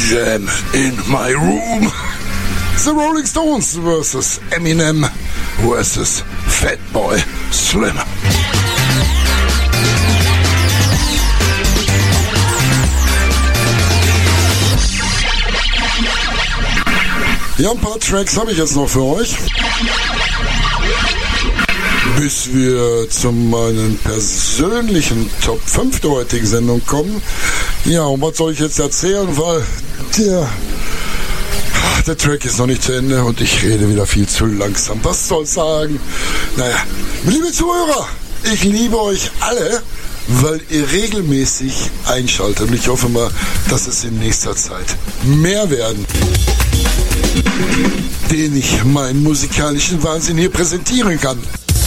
Jam in my room. The Rolling Stones vs. Eminem vs. Fatboy Slim. Ja, ein paar Tracks habe ich jetzt noch für euch. Bis wir zu meinen persönlichen Top 5 der heutigen Sendung kommen. Ja, und was soll ich jetzt erzählen, weil der Track ist noch nicht zu Ende und ich rede wieder viel zu langsam. Was soll ich sagen? Naja, liebe Zuhörer, ich liebe euch alle, weil ihr regelmäßig einschaltet. Und ich hoffe mal, dass es in nächster Zeit mehr werden, den ich meinen musikalischen Wahnsinn hier präsentieren kann.